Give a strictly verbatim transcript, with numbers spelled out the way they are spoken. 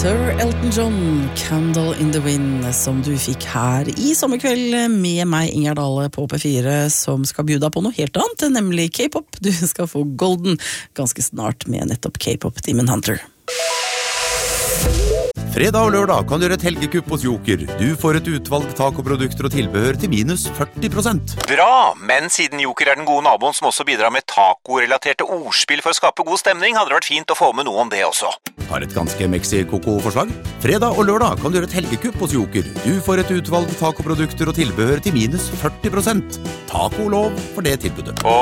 Sir Elton John, Candle in the Wind, som du fikk her i sommerkveld med meg, Inger Dale, på P fire, som skal bjuda på noe helt annet, nemlig K-pop. Du skal få Golden ganske snart med nettopp K-pop Demon Hunter. Fredag og lørdag kan du gjøre et helgekupp hos Joker. Du får et utvalg tacoprodukter og tilbehør til minus førti prosent. Bra, men siden Joker er den gode naboen som også bidrar med taco-relaterte ordspill for å skape god stemning, hadde det vært fint å få med noe om det også. Har et ganske Mexi-Coco-forslag? Fredag og lørdag kan du gjøre et helgekupp hos Joker. Du får et utvalg tacoprodukter og tilbehør til minus førti prosent. Taco-lov for det tilbudet. Og